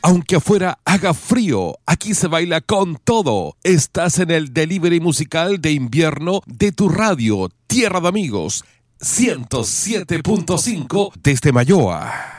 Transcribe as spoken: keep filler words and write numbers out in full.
Aunque afuera haga frío, aquí se baila con todo. Estás en el delivery musical de invierno de tu radio Tierra de Amigos, ciento siete punto cinco desde Mayoa.